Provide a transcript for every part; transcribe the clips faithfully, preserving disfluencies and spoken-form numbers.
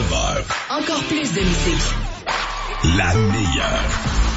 neuf heures. Encore plus de musique. La meilleure.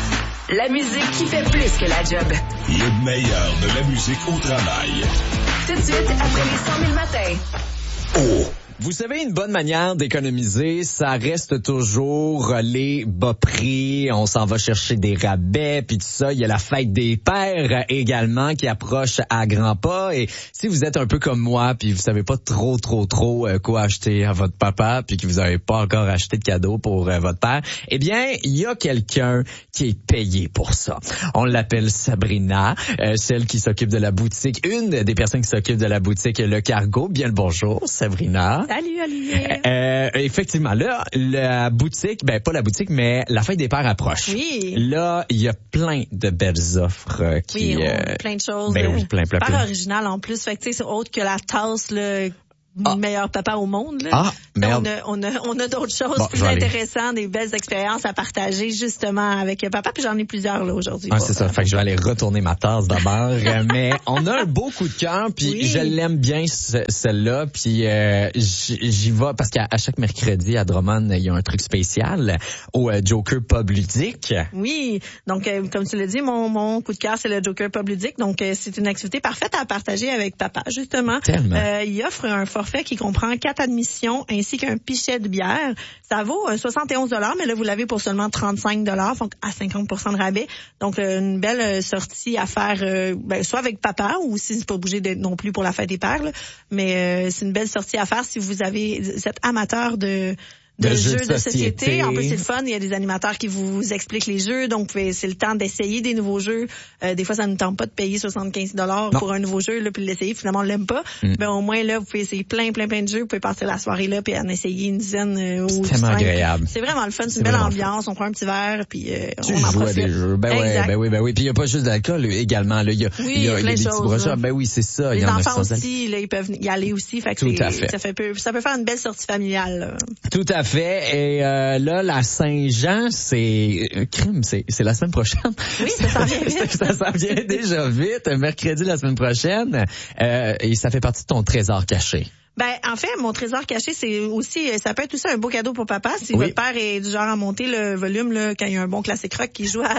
La musique qui fait plus que la job. Le meilleur de la musique au travail. Tout de suite, après les cent mille matins. Oh! Vous savez, une bonne manière d'économiser, ça reste toujours les bas prix. On s'en va chercher des rabais, puis tout ça. Il y a la fête des pères également qui approche à grands pas. Et si vous êtes un peu comme moi, puis vous savez pas trop, trop, trop quoi acheter à votre papa, puis que vous avez pas encore acheté de cadeau pour euh, votre père, eh bien, il y a quelqu'un qui est payé pour ça. On l'appelle Sabrina, euh, celle qui s'occupe de la boutique, une des personnes qui s'occupe de la boutique Le Cargo. Bien le bonjour, Sabrina. Salut Olivier. Euh, effectivement, là, la boutique, ben pas la boutique, mais la fête des pères approche. Oui. Là, il y a plein de belles offres euh, qui... Oui, euh, plein de choses. Ben oui, plein, plein, Pas plein. original en plus. Fait que tu sais, c'est autre que la tasse, là. Ah. Meilleur papa au monde, là. Ah, merde. On a, on a, on a d'autres choses Bon, plus je vais aller. intéressantes, des belles expériences à partager, justement, avec papa. Puis j'en ai plusieurs, là, aujourd'hui. Ah, c'est ça. Fait que je vais aller retourner ma tasse d'abord. Euh, mais on a un beau coup de cœur, puis Oui. je l'aime bien, ce- celle-là. Puis euh, j- j'y vais, parce qu'à à chaque mercredi, à Drummond, il y a un truc spécial au euh, Joker Pub Ludique. Oui. Donc, euh, comme tu l'as dit, mon, mon coup de cœur, c'est le Joker Pub Ludique. Donc, euh, c'est une activité parfaite à partager avec papa, justement. Tellement. Euh, il offre un forfait qui comprend quatre admissions ainsi qu'un pichet de bière. Ça vaut euh, soixante et onze dollars, mais là, vous l'avez pour seulement trente-cinq dollars, donc à cinquante pour cent de rabais. Donc, euh, une belle euh, sortie à faire, euh, ben, soit avec papa ou si c'est pas obligé d'être non plus pour la fête des pères, là. Mais euh, c'est une belle sortie à faire si vous avez, vous êtes amateur de... de, De jeux, jeux de de société. société. En plus, c'est le fun. Il y a des animateurs qui vous expliquent les jeux. Donc, c'est le temps d'essayer des nouveaux jeux. Euh, des fois, ça ne tente pas de payer soixante-quinze dollars pour un nouveau jeu, là, puis l'essayer. Finalement, on l'aime pas. Mm. Ben, au moins, là, vous pouvez essayer plein, plein, plein de jeux. Vous pouvez partir la soirée là, puis en essayer une dizaine euh, ou C'est tellement cinq. agréable. C'est vraiment le fun. C'est C'est une belle vraiment le ambiance. On prend un petit verre, puis euh, Tu on en joues à profite. des jeux. Ben ouais, Exact. ben oui, ben oui. Puis il y a pas juste d'alcool également. Là, il y a, Oui, il y a, il y a plein des de petits choses, brochures. là. Ben oui, c'est ça. Il Les y en a enfants qui sont- aussi, là, ils peuvent y aller aussi. Fait que Tout c'est- à fait. Ça, fait peu, ça peut faire une belle sortie familiale. Là. Tout à fait. Et euh, là, la Saint-Jean, c'est euh, crime, c'est c'est la semaine prochaine. Oui, ça s'en vient vite. ça s'en vient déjà vite. Mercredi la semaine prochaine. Euh, et ça fait partie de ton trésor caché. Ben, en fait, mon trésor caché, c'est aussi, ça peut être aussi un beau cadeau pour papa. Si Oui. votre père est du genre à monter le volume, là, quand il y a un bon classique rock qui joue à,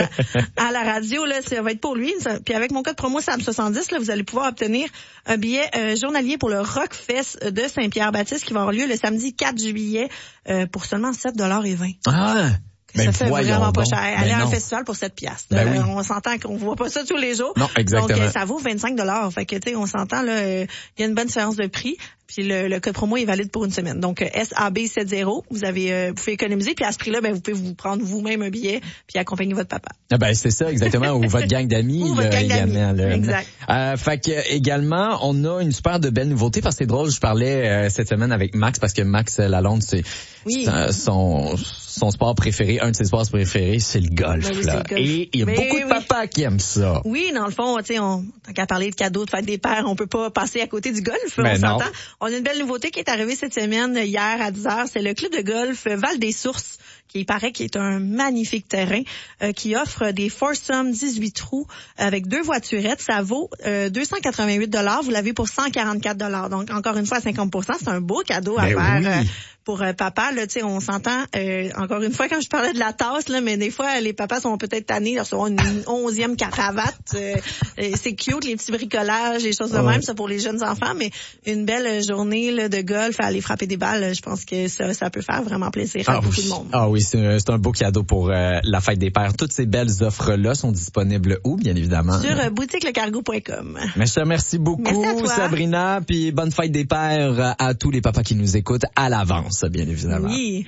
à, à la radio, là, ça va être pour lui. Ça- Puis avec mon code promo Sam soixante-dix, là, vous allez pouvoir obtenir un billet euh, journalier pour le Rock Fest de Saint-Pierre-Baptiste qui va avoir lieu le samedi quatre juillet euh, pour seulement sept dollars et vingt. Ah! Ça Ben fait voyons vraiment pas donc. cher. Ben Aller à un non. festival pour sept piastres. Ben Euh, oui. On s'entend qu'on voit pas ça tous les jours. Non, exactement. Donc, euh, ça vaut vingt-cinq dollars. Fait que, tu sais, on s'entend, là, euh, il y a une bonne différence de prix. Puis le, le code promo est valide pour une semaine. Donc, euh, S A B soixante, vous avez, euh, vous pouvez économiser. Puis à ce prix-là, ben, vous pouvez vous prendre vous-même un billet puis accompagner votre papa. Ah ben c'est ça exactement, ou votre gang d'amis Ou là, votre gang d'amis. également. Là. Exact. Euh, fait que également, on a une super de belle nouveauté parce que c'est drôle, je parlais euh, cette semaine avec Max parce que Max Lalonde, c'est Oui. c'est, euh, son son sport préféré, un de ses sports préférés, c'est le golf. Ben oui, là. c'est le golf. Et il y a Mais beaucoup de oui. papas qui aiment ça. Oui, dans le fond, tu sais, on, tant qu'à parler de cadeaux, de fête des pères, on peut pas passer à côté du golf. Ben on non. s'entend. On a une belle nouveauté qui est arrivée cette semaine, hier à dix heures. C'est le club de golf Val des Sources, qui il paraît qui est un magnifique terrain, euh, qui offre des foursomes dix-huit trous avec deux voiturettes. Ça vaut euh, deux cent quatre-vingt-huit dollars. Vous l'avez pour cent quarante-quatre dollars. Donc, encore une fois, à cinquante pour cent, c'est un beau cadeau à Ben faire. oui. euh, pour euh, papa, là, tu sais, on s'entend, euh, encore une fois, quand je parlais de la tasse, là, mais des fois, les papas sont peut-être tannés de recevoir une onzième cravate. Euh, euh, c'est cute, les petits bricolages, les choses de Ouais. même, ça pour les jeunes enfants, mais une belle journée là, de golf à aller frapper des balles, je pense que ça, ça peut faire vraiment plaisir à Ah beaucoup oui, de monde. ah oui c'est, un- c'est un beau cadeau pour euh, la fête des pères. Toutes ces belles offres-là sont disponibles où, bien évidemment? Sur euh, boutique le cargo point com. Mais je te remercie beaucoup, Merci à toi. Sabrina, puis bonne fête des pères à tous les papas qui nous écoutent à l'avance, bien évidemment. Oui.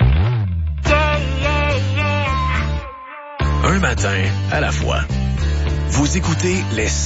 Un matin à la fois. Vous écoutez les